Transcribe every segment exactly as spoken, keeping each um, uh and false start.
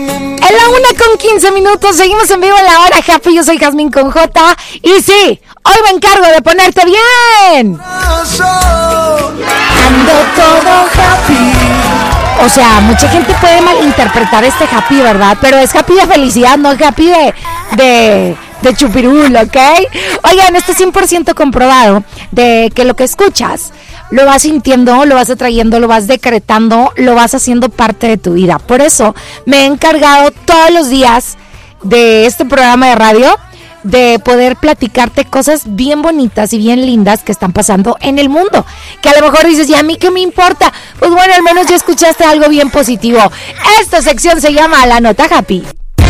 En la una con quince minutos, seguimos en vivo en la hora Happy. Yo soy Jazmín con J. Y sí, hoy me encargo de ponerte bien. Ando todo happy. O sea, mucha gente puede malinterpretar este happy, ¿verdad? Pero es happy de felicidad, no es happy de, de, de chupirul, ¿ok? Oigan, esto es cien por ciento comprobado de que lo que escuchas lo vas sintiendo, lo vas atrayendo, lo vas decretando, lo vas haciendo parte de tu vida. Por eso me he encargado todos los días de este programa de radio de poder platicarte cosas bien bonitas y bien lindas que están pasando en el mundo. Que a lo mejor dices, ¿y a mí qué me importa? Pues bueno, al menos ya escuchaste algo bien positivo. Esta sección se llama La Nota Happy.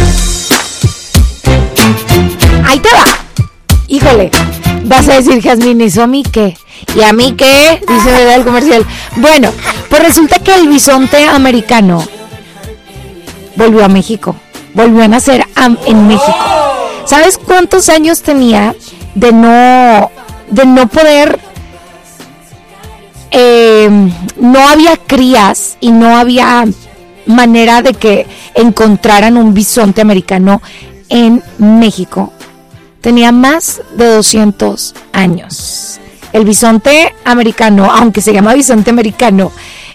Ahí te va. Híjole, vas a decir, Jazmín, ¿eso a mí qué? ¿Y a mí qué? Dice verdad el comercial. Bueno, pues resulta que el bisonte americano volvió a México. Volvió a nacer a, en México. ¿Sabes cuántos años tenía de no, de no poder? Eh, no había crías y no había manera de que encontraran un bisonte americano en México. Tenía más de doscientos años. El bisonte americano, aunque se llama bisonte americano,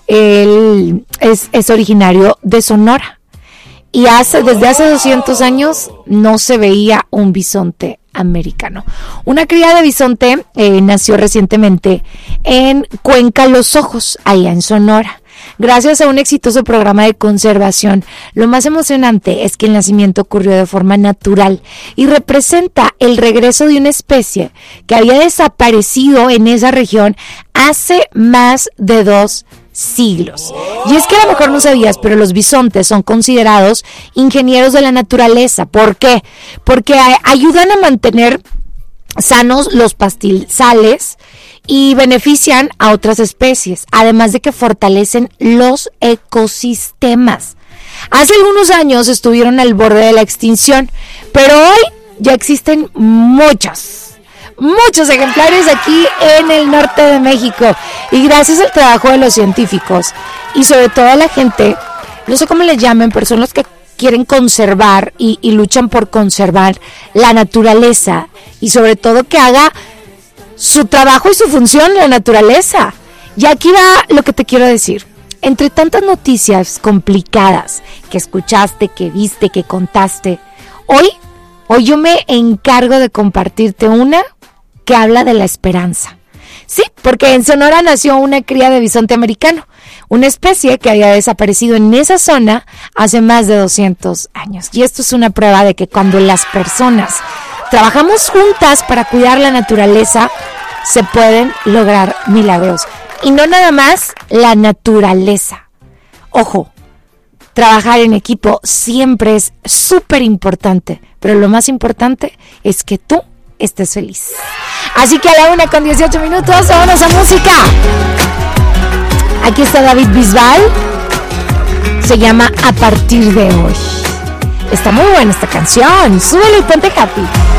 él es, es originario de Sonora. Y hace, desde hace doscientos años no se veía un bisonte americano. Una cría de bisonte eh, nació recientemente en Cuenca Los Ojos, allá en Sonora. Gracias a un exitoso programa de conservación, lo más emocionante es que el nacimiento ocurrió de forma natural y representa el regreso de una especie que había desaparecido en esa región hace más de dos siglos. Y es que a lo mejor no sabías, pero los bisontes son considerados ingenieros de la naturaleza. ¿Por qué? Porque ayudan a mantener sanos los pastizales y benefician a otras especies, además de que fortalecen los ecosistemas. Hace algunos años estuvieron al borde de la extinción, pero hoy ya existen muchos, muchos ejemplares aquí en el norte de México. Y gracias al trabajo de los científicos y sobre todo a la gente, no sé cómo les llamen, pero son los que quieren conservar y, y luchan por conservar la naturaleza y sobre todo que haga su trabajo y su función la naturaleza. Y aquí va lo que te quiero decir. Entre tantas noticias complicadas que escuchaste, que viste, que contaste, hoy, hoy yo me encargo de compartirte una que habla de la esperanza. Sí, porque en Sonora nació una cría de bisonte americano, una especie que había desaparecido en esa zona hace más de doscientos años. Y esto es una prueba de que cuando las personas trabajamos juntas para cuidar la naturaleza, se pueden lograr milagros. Y no nada más la naturaleza. Ojo, trabajar en equipo siempre es súper importante, pero lo más importante es que tú estés feliz. Así que a la una con dieciocho minutos, vámonos a música. Aquí está David Bisbal. Se llama A Partir de Hoy. Está muy buena esta canción. Súbele y ponte happy.